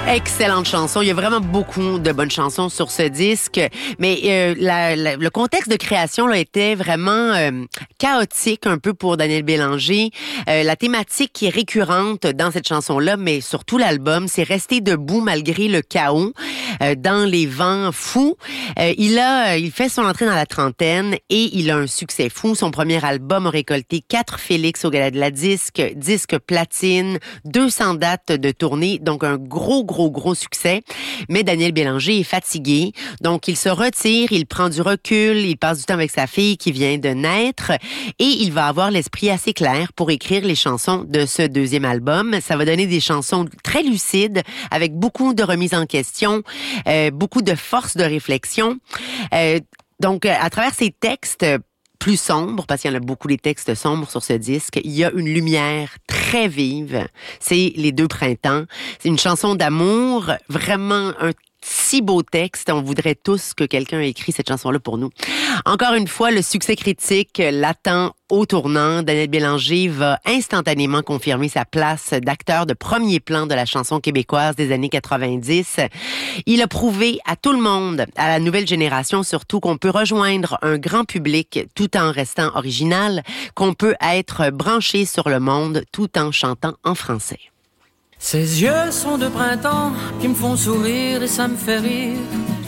Excellente chanson. Il y a vraiment beaucoup de bonnes chansons sur ce disque. Mais le contexte de création là, était vraiment chaotique un peu pour Daniel Bélanger. La thématique qui est récurrente dans cette chanson-là, mais surtout l'album, c'est rester debout malgré le chaos, dans les vents fous. Il fait son entrée dans la trentaine et il a un succès fou. Son premier album a récolté 4 Félix au Gala de la disque platine, 200 dates de tournée, donc un gros succès. Mais Daniel Bélanger est fatigué, donc il se retire, il prend du recul, il passe du temps avec sa fille qui vient de naître et il va avoir l'esprit assez clair pour écrire les chansons de ce deuxième album. Ça va donner des chansons très lucides avec beaucoup de remises en question, beaucoup de force de réflexion. Donc, à travers ces textes plus sombres, parce qu'il y en a beaucoup des textes sombres sur ce disque, il y a une lumière très vive. C'est Les Deux Printemps. C'est une chanson d'amour, vraiment un si beau texte. On voudrait tous que quelqu'un ait écrit cette chanson-là pour nous. Encore une fois, le succès critique l'attend au tournant. Daniel Bélanger va instantanément confirmer sa place d'acteur de premier plan de la chanson québécoise des années 90. Il a prouvé à tout le monde, à la nouvelle génération surtout, qu'on peut rejoindre un grand public tout en restant original, qu'on peut être branché sur le monde tout en chantant en français. Ses yeux sont de printemps qui me font sourire et ça me fait rire.